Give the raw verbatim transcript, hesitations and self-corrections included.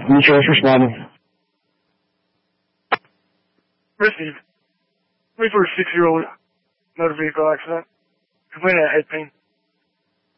Mutualist responding. Receive. Wait for a six-year-old motor vehicle accident. Complaining of head pain.